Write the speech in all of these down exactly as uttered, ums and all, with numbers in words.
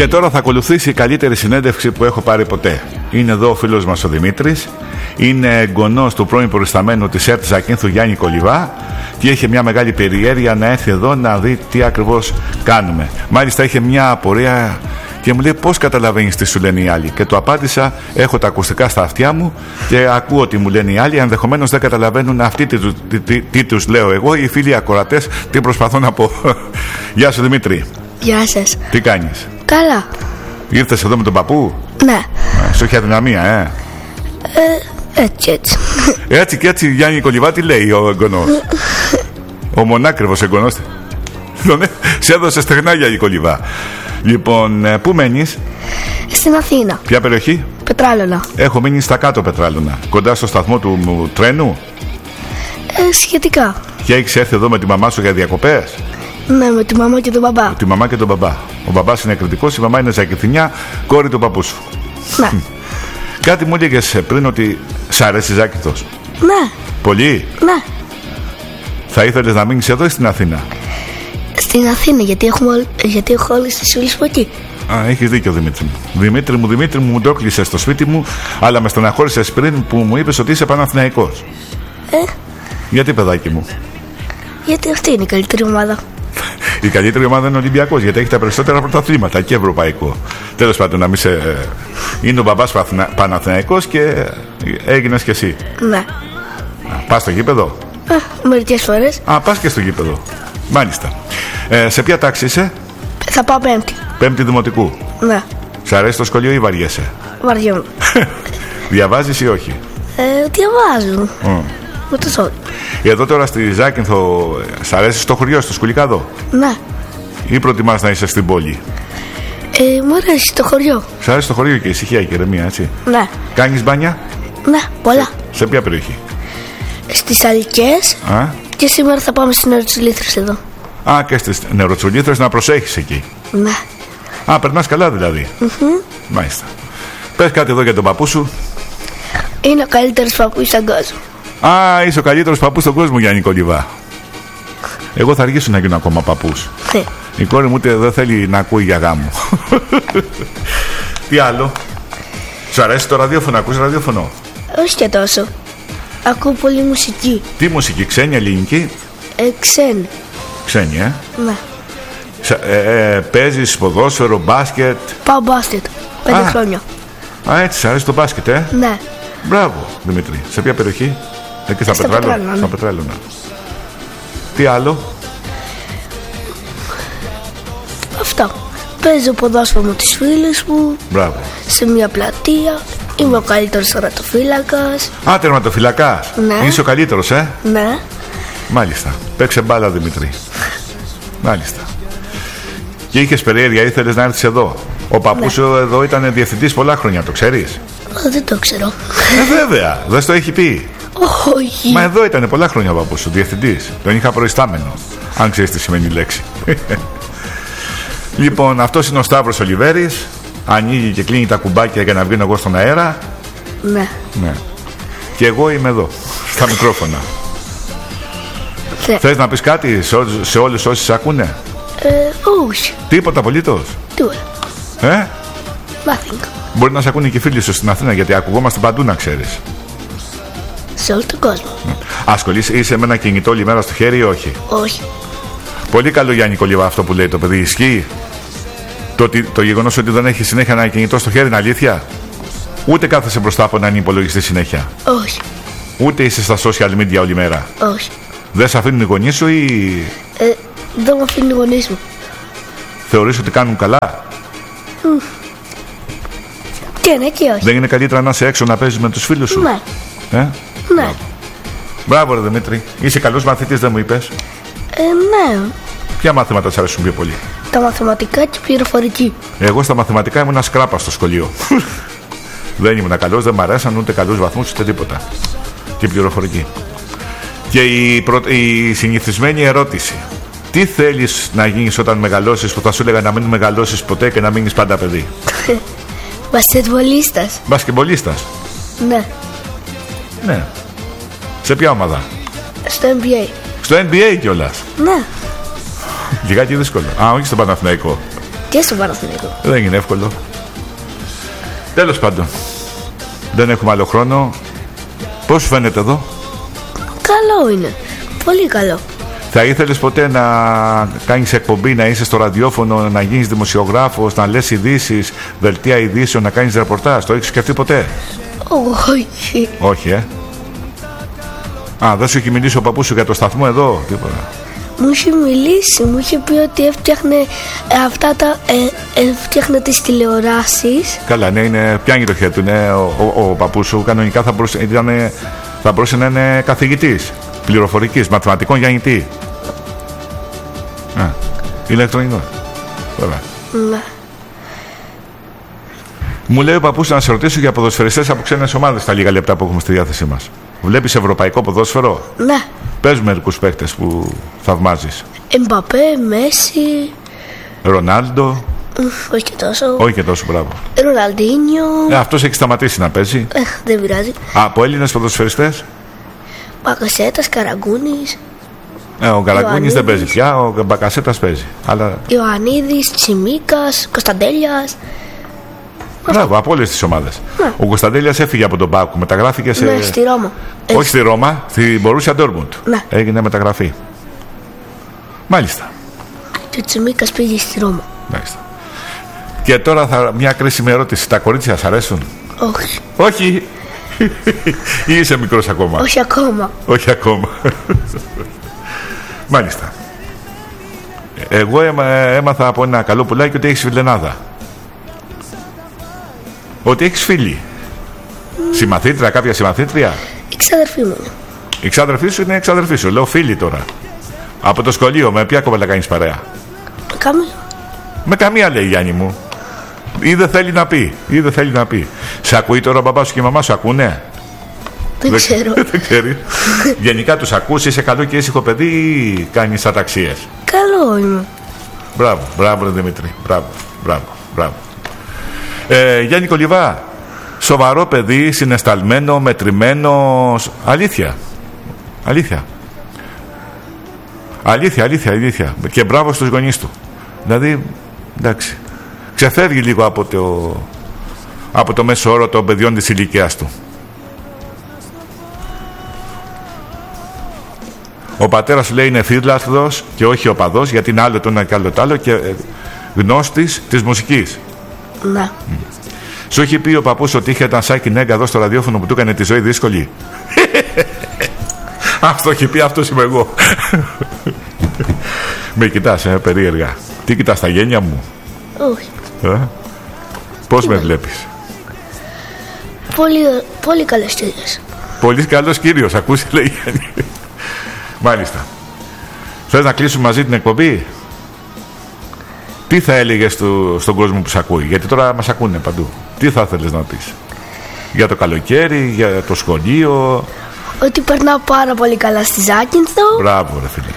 Και τώρα θα ακολουθήσει η καλύτερη συνέντευξη που έχω πάρει ποτέ. Είναι εδώ ο φίλος μας ο Δημήτρης. Είναι εγγονός του πρώην προϊσταμένου της ΕΡΤ Ζακίνθου Γιάννη Κολιβά και είχε μια μεγάλη περιέργεια να έρθει εδώ να δει τι ακριβώς κάνουμε. Μάλιστα είχε μια απορία και μου λέει πώς καταλαβαίνεις τι σου λένε οι άλλοι. Και του απάντησα, έχω τα ακουστικά στα αυτιά μου και ακούω τι μου λένε οι άλλοι. Ενδεχομένως δεν καταλαβαίνουν αυτοί τι, τι, τι, τι τους λέω εγώ, οι φίλοι ακροατές τι προσπαθώ να πω. Γεια σου Δημήτρη. Γεια σας. Τι κάνεις? Καλά. Ήρθες εδώ με τον παππού? Ναι. Σου έχει αδυναμία, ε? ε Έτσι έτσι. Έτσι και έτσι Γιάννη Κολιβά τι λέει ο εγγονός? Ο μονάκριβος εγγονός. Σε έδωσε στεγνά Γιάννη Κολιβά. Λοιπόν, πού μένεις? Στην Αθήνα. Ποια περιοχή? Πετράλωνα. Έχω μείνει στα κάτω Πετράλωνα, κοντά στο σταθμό του μου, τρένου. Ε, σχετικά. Και έχεις έρθει εδώ με τη μαμά σου για διακοπές? Ναι, με τη μαμά και τον μπαμπά. Με τη μαμά και τον μπαμπά. Ο μπαμπάς είναι κριτικός, η μαμά είναι Ζακηθινιά, κόρη του παππού σου. Ναι. Κάτι μου έλεγες πριν ότι σ' αρέσει Ζάκηθος. Ναι. Πολύ? Ναι. Θα ήθελες να μείνεις εδώ ή στην Αθήνα? Στην Αθήνα, γιατί, έχουμε, γιατί έχω όλες τις φίλες από εκεί. Α, έχεις δίκιο Δημήτρη μου. Δημήτρη μου, Δημήτρη μου, μου το έκλεισες στο σπίτι μου, αλλά με στεναχώρησες πριν που μου είπες ότι είσαι Παναθηναϊκός. Ε? Γιατί παιδάκι μου? Γιατί αυτή είναι η καλύτερη ομάδα. Η καλύτερη ομάδα είναι ο Ολυμπιακός, γιατί έχει τα περισσότερα πρωταθλήματα και ευρωπαϊκό. Τέλος πάντων, να μην σε... είναι ο μπαμπάς Παναθηναϊκός και έγινες κι εσύ. Ναι. Πας στο γήπεδο? Ε, μερικές φορές. Α, πας και στο γήπεδο. Μάλιστα. Ε, σε ποια τάξη είσαι? Θα πάω πέμπτη. Πέμπτη δημοτικού. Ναι. Σ' αρέσει το σχολείο ή βαριέσαι? Βαριέμαι. Διαβάζεις ή όχι? Ε, διαβάζω. Mm. Με το σώμα. Εδώ τώρα στη Ζάκυνθο, σ' αρέσει στο χωριό, στο Σκουλικάδο? Ναι. Ή προτιμάς να είσαι στην πόλη? Ε, μου αρέσει το χωριό. Σ' αρέσει το χωριό και η ησυχία και η ηρεμία, έτσι? Ναι. Κάνεις μπάνια? Ναι, πολλά. Σε, σε ποια περιοχή? Στις Αλικές. Α? Και σήμερα θα πάμε στις Νεροτσουλήθρες εδώ. Α, και στις Νεροτσουλήθρες να προσέχεις εκεί. Ναι. Α, περνάς καλά δηλαδή. Mm-hmm. Μάλιστα. Πες κάτι εδώ για τον παππού σου. Είναι ο καλύτερος παππούς στον κόσμο. Α, είσαι ο καλύτερος παππούς στον κόσμο, Γιάννη Κολιβά. Εγώ θα αργήσω να γίνω ακόμα παππούς. Ναι. Η κόρη μου ούτε δεν θέλει να ακούει για γάμο. Τι άλλο? Σου αρέσει το ραδιόφωνο, ακούς ραδιόφωνο? Όχι και τόσο. Ακούω πολύ μουσική. Τι μουσική, ξένη, ελληνική? Ε, ξένη. Ξένη, ε? Ναι. Ε, ε, παίζεις ποδόσφαιρο, μπάσκετ? Πάω μπάσκετ. Πέντε Α. χρόνια. Α, έτσι, σ' αρέσει το μπάσκετ, ε? Ναι. Μπράβο, Δημήτρη. Σε ποια περιοχή? Εκεί στα, Στα Πετράλωνα. Πετράλωνα, Στα ναι. Πετράλωνα. Τι άλλο? Αυτό. Παίζω ποδόσφαιρο με τις φίλες μου. Μπράβο. Σε μια πλατεία. Είμαι ο καλύτερος τερματοφύλακας. Α, τερματοφυλακάς. Ναι. Είσαι ο καλύτερος, ε? Ναι. Μάλιστα. Παίξε μπάλα, Δημήτρη. Μάλιστα. Και είχες περιέργεια, ήθελες να έρθεις εδώ. Ο παππούς Ναι. σου εδώ ήταν διευθυντής πολλά χρόνια, το ξέρεις? Ε, δεν το ξέρω. Ε, βέβαια. Δεν στο έχει πει. Όχι. Μα εδώ ήταν πολλά χρόνια ο παππούς σου, διευθυντής. Τον είχα προϊστάμενο. Αν ξέρεις τι σημαίνει η λέξη. Λοιπόν, αυτός είναι ο Σταύρος Ολιβέρης. Ανοίγει και κλείνει τα κουμπάκια για να βγαίνω εγώ στον αέρα. Ναι. Ναι. Και εγώ είμαι εδώ, στα μικρόφωνα. Ναι. Θες να πεις κάτι σε, όλους, σε όλους όσοι σε ακούνε? Ε, όχι. Τίποτα απολύτως? Τίποτα. Ε? Nothing. Μπορεί να σε ακούνε και οι φίλοι σου στην Αθήνα, γιατί ακουγόμαστε παντού, να ξέρεις. Σε όλο τον κόσμο. Ασχολείσαι, είσαι με ένα κινητό όλη μέρα στο χέρι ή όχι? Όχι. Πολύ καλό, Γιάννη Κολιβά, αυτό που λέει το παιδί. Ισχύει το, το γεγονός ότι δεν έχει συνέχεια ένα κινητό στο χέρι, είναι αλήθεια? Ούτε κάθεσαι μπροστά από έναν υπολογιστή συνέχεια? Όχι. Ούτε είσαι στα social media όλη μέρα? Όχι. Δεν σε αφήνουν οι γονείς σου ή Ε, δεν μου αφήνει οι γονείς μου. θεωρείς ότι κάνουν καλά? Mm. Και ναι και όχι. Δεν είναι καλύτερα να είσαι έξω να παίζεις με τους φίλους σου? Ναι. Ε? Ναι. Μπράβο, ρε Δημήτρη. Είσαι καλός μαθητής, δεν μου είπες? Ε, ναι. Ποια μαθήματα σας αρέσουν πιο πολύ? Τα μαθηματικά και η πληροφορική. Εγώ στα μαθηματικά ήμουν ένα σκράπα στο σχολείο. Δεν ήμουν καλός, δεν μ' αρέσαν ούτε καλούς βαθμούς ούτε τίποτα. Και η πληροφορική. Και η, προ... η συνηθισμένη ερώτηση. Τι θέλεις να γίνεις όταν μεγαλώσεις, που θα σου έλεγα να μην μεγαλώσεις ποτέ και να μείνεις πάντα παιδί? Μπασκετμπολίστας. Μπασκετμπολίστας. Ναι. Ναι. Σε ποια ομάδα? Στο N B A. Στο N B A κιόλας? Ναι. Λιγάκι δύσκολο. Α, όχι στο Παναθηναϊκό. Και στο Παναθηναϊκό. Δεν είναι εύκολο. Τέλος πάντων, δεν έχουμε άλλο χρόνο. Πώς σου φαίνεται εδώ? Καλό είναι. Πολύ καλό. Θα ήθελες ποτέ να κάνεις εκπομπή, να είσαι στο ραδιόφωνο, να γίνεις δημοσιογράφος, να λες ειδήσεις, δελτία ειδήσεων, να κάνεις ρεπορτάζ? Το έχεις σκεφτεί ποτέ? Όχι. Όχι, ε. Α, δεν σου έχει μιλήσει ο παππούς σου για το σταθμό εδώ? Τίποτα. Μου είχε μιλήσει, μου είχε πει ότι έφτιαχνε ε, αυτά τα. Ε, έφτιαχνε τις τηλεοράσεις. Καλά, ναι, είναι, πιάνει το χέρι του. Ναι, ο, ο, ο παππούς σου κανονικά θα μπορούσε, ήταν, θα μπορούσε να είναι καθηγητής πληροφορικής, μαθηματικών γεννητή. Α, ηλεκτρονικό. Βέβαια. Ναι. Μου λέει ο παππούς να σε ρωτήσω για ποδοσφαιριστές από ξένες ομάδες τα λίγα λεπτά που έχουμε στη διάθεσή μας. Βλέπεις ευρωπαϊκό ποδόσφαιρο? Ναι. Πες μερικούς παίκτες που θαυμάζεις. Εμπαπέ, Μέση. Ρονάλντο. Όχι και τόσο. Όχι και τόσο, μπράβο. Ροναλντίνιο. Ε, αυτός έχει σταματήσει να παίζει. Ε, δεν πειράζει. Α, από Έλληνες ποδοσφαιριστές? Μπακασέτας, Καραγκούνης. Ε, ο Καραγκούνης δεν παίζει πια, ο Μπακασέτας παίζει. Αλλά... Ιωαννίδης, Τσιμίκας, Κωνσταντέλιας. Μπράβο, από όλες τις ομάδες. Ναι. Ο Κωνσταντέλιας έφυγε από τον Πάκου, μεταγράφηκε σε. Ναι, στη Ρώμα. Όχι Ε, στη Ρώμα, στη Μπορούσια Ντόρτμουντ. Ναι. Έγινε μεταγραφή. Μάλιστα. Και ο Τσιμίκας πήγε στη Ρώμα. Μάλιστα. Και τώρα θα... μια κρίσιμη ερώτηση. Τα κορίτσια σας αρέσουν? Όχι. Όχι. Ή είσαι μικρός ακόμα? Όχι ακόμα. Όχι ακόμα. Μάλιστα. Εγώ έμα, έμαθα από ένα καλό πουλάκι ότι έχεις φιλενάδα. Ότι έχεις φίλη. Mm. Συμμαθήτρια, κάποια συμμαθήτρια? Η ξαδερφή μου. Η ξάδερφή σου είναι εξάδερφή σου. Λέω φίλη τώρα. Από το σχολείο, με ποια κοπέλα κάνεις παρέα? Κάμια. Με καμία, λέει, Γιάννη μου. Ή δεν θέλει να πει. Ή δεν θέλει να πει. Σε ακούει τώρα ο μπαμπάς σου και η μαμά σου? Ακούνε? Δεν ξέρω. Δεν ξέρει. Γενικά τους ακούς? Είσαι καλό και ήσυχο παιδί ή κάνεις αταξίες? Καλό είμαι. Μπράβο, μπράβο ρε Δημήτρη. Μπράβο, μπράβο, μπράβο. Ε, Γιάννη Κολιβά, σοβαρό παιδί, συναισθαλμένο, μετρημένο. Αλήθεια. Αλήθεια. Αλήθεια, αλήθεια, αλήθεια. Και μπράβο στους γονείς του. Δηλαδή, εντάξει. Ξεφεύγει λίγο από το, από το μέσο όρο των παιδιών της ηλικίας του. Ο πατέρας σου λέει είναι φίλαθλος και όχι οπαδός, γιατί είναι άλλο το ένα και άλλο το άλλο, και γνώστης της μουσικής. Ναι. Mm. Σου έχει πει ο παππούς ότι είχε ένα σάκι νέγκα εδώ στο ραδιόφωνο που του έκανε τη ζωή δύσκολη? Αυτό έχει πει, αυτός είμαι εγώ. Με κοιτάς, ε, περίεργα. Τι κοιτάς, τα γένια μου? Όχι. Ε? Πώς με βλέπεις? Πολύ, πολύ καλές κύριες. Πολύ καλός κύριος, ακούσει, λέει. Μάλιστα. Θες να κλείσουμε μαζί την εκπομπή? Τι θα έλεγες στο, στον κόσμο που σε ακούει? Γιατί τώρα μας ακούνε παντού. Τι θα ήθελες να πεις? Για το καλοκαίρι, για το σχολείο? Ότι περνάω πάρα πολύ καλά στη Ζάκυνθο. Μπράβο ρε φίλε.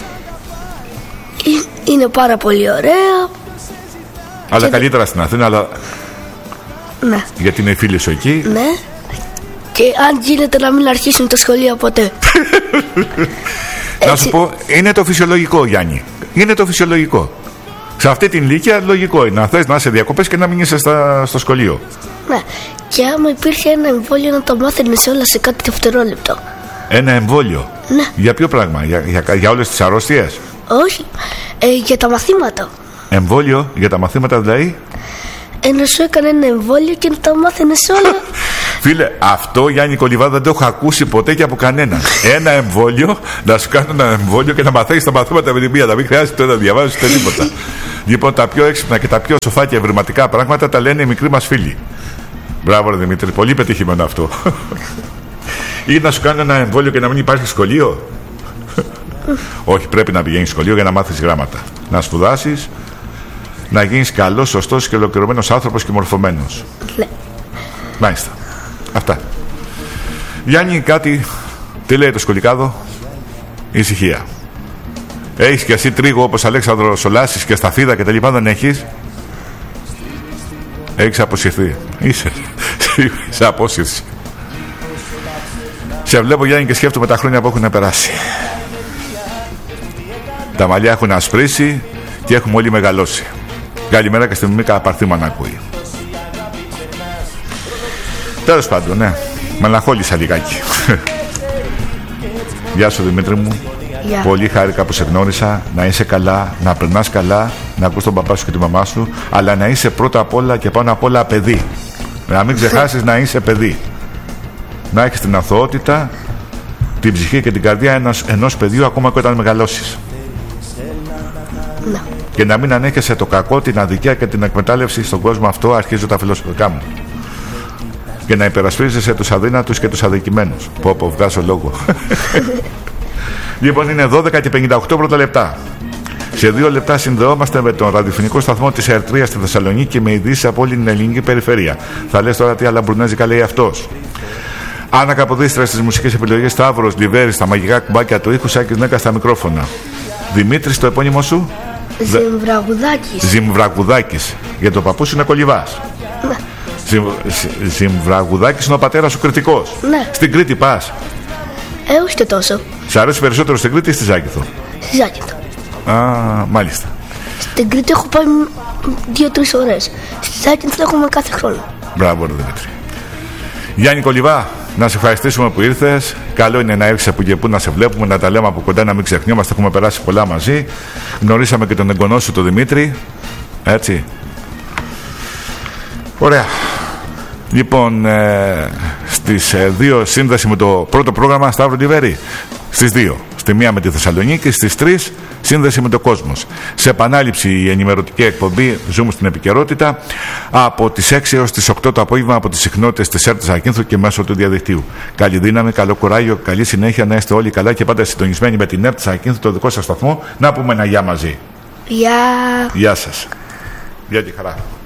Είναι πάρα πολύ ωραία. Αλλά και καλύτερα στην Αθήνα, αλλά... Ναι. Γιατί είναι οι φίλοι σου εκεί. Ναι. Και αν γίνεται να μην αρχίσουν τα σχολεία ποτέ. Να σου πω, είναι το φυσιολογικό, Γιάννη. Είναι το φυσιολογικό. Σε αυτή την ηλικία λογικό είναι να θες να είσαι διακοπές και να μην είσαι στα, στο σχολείο. Ναι. Και άμα υπήρχε ένα εμβόλιο να το μάθαινες όλα σε κάτι δευτερόλεπτο. Ένα εμβόλιο? Ναι. Για ποιο πράγμα? Για, για, για όλες τις αρρώστιες? Όχι. Ε, για τα μαθήματα. Εμβόλιο για τα μαθήματα δηλαδή? Ε, να σου έκανε ένα εμβόλιο και να τα μάθαινες όλα. Φίλε, αυτό, Γιάννη Κολιβά, δεν το έχω ακούσει ποτέ και από κανέναν. Ένα εμβόλιο, να σου κάνω ένα εμβόλιο και να μαθαίνεις τα μαθήματα με την μία. Να μην χρειάζεται να διαβάζεις ούτε τίποτα. Λοιπόν, τα πιο έξυπνα και τα πιο σοφά και ευρηματικά πράγματα τα λένε οι μικροί μας φίλοι. Μπράβο, ρε Δημήτρη, πολύ πετυχημένο αυτό. Ή να σου κάνω ένα εμβόλιο και να μην υπάρχει σχολείο. Όχι, πρέπει να πηγαίνεις σχολείο για να μάθεις γράμματα. Να σπουδάσεις, να γίνεις καλός, σωστός και ολοκληρωμένος άνθρωπος και μορφωμένος. Ναι. Μάλιστα. Αυτά. Γιάννη, κάτι. Τι λέει το σκολικάδο? Ησυχία. Έχεις και εσύ τρίγο όπως Αλέξανδρος Σολάσης και Σταφίδα και τα λοιπά? Δεν έχεις? Έχεις αποσυρθεί. Είσαι σε απόσυρση. Σε βλέπω, Γιάννη, και σκέφτομαι τα χρόνια που έχουν περάσει. Τα μαλλιά έχουν ασπρίσει και έχουμε όλοι μεγαλώσει. Καλημέρα και στη Μίκα Παρθήμα να ακούει. Τέλος πάντων, ναι. Μελαγχόλησα λιγάκι. Γεια σου Δημήτρη μου. Yeah. Πολύ χάρηκα που σε γνώρισα. Να είσαι καλά, να περνάς καλά, να ακούς τον παπά σου και τη μαμά σου, αλλά να είσαι πρώτα απ' όλα και πάνω απ' όλα παιδί. Να μην ξεχάσεις να είσαι παιδί. Να έχεις την αθωότητα, την ψυχή και την καρδιά ενός, ενός παιδιού ακόμα και όταν μεγαλώσεις. No. Και να μην ανέχεσαι το κακό, την αδικία και την εκμετάλλευση στον κόσμο αυτό. Αρχίζω τα φιλοσοφικά μου. Και να υπερασπίζεσαι τους αδύνατους και τους αδικημένους. Πω πω, βγάζω λόγο. Λοιπόν, είναι δώδεκα και πενήντα οκτώ πρώτα λεπτά. Σε δύο λεπτά συνδεόμαστε με τον ραδιοφωνικό σταθμό της Ερτρίας στη Θεσσαλονίκη με ειδήσεις από όλη την ελληνική περιφέρεια. Θα λες τώρα τι άλλα μπουρνέζικα λέει αυτός. Άννα Καποδίστρα στις μουσικές επιλογές, Σταύρος Λιβέρης στα μαγικά κουμπάκια του ήχου, Σάκης Νέκα στα μικρόφωνα. Δημήτρης, το επώνυμο σου? Ζυμβραγουδάκης. Ζυμβραγουδάκης. Για το παππού σου είναι Κολυβάς. Ναι. Ζυμ, Ζυμβραγουδάκης είναι ο πατέρας σου Κρητικός. Ναι. Στην Κρήτη πας? Ε, όχι και τόσο. Σ' αρέσει περισσότερο στην Κρήτη ή στη Ζάκηθο? Στη Ζάκηθο. Α, μάλιστα. Στην Κρήτη έχω πάει δύο-τρεις ώρες. Στη Ζάκηθο έχουμε κάθε χρόνο. Μπράβο, ρε Δημήτρη. Γιάννη Κολυβά, να σε ευχαριστήσουμε που ήρθες. Καλό είναι να έρθεις από και που να σε βλέπουμε, να τα λέμε από κοντά, να μην ξεχνιόμαστε. Έχουμε περάσει πολλά μαζί. Γνωρίσαμε και τον εγγονό σου, τον Δημήτρη. Έτσι. Ωραία. Λοιπόν, ε, στις ε, δύο σύνδεση με το πρώτο πρόγραμμα Σταύρο Λιβέρη. Στις δύο. Στη μία με τη Θεσσαλονίκη, στις τρεις σύνδεση με το Κόσμος. Σε επανάληψη η ενημερωτική εκπομπή Ζούμε στην επικαιρότητα από τις έξι έως τις οκτώ το απόγευμα από τις συχνότητες της ΕΡΤ Ζακίνθου και μέσω του διαδικτύου. Καλή δύναμη, καλό κουράγιο, καλή συνέχεια, να είστε όλοι καλά και πάντα συντονισμένοι με την ΕΡΤ Ζακίνθου, το δικό σας σταθμό. Να πούμε ένα γεια μαζί. Γεια. Γεια σας. Γεια και χαρά.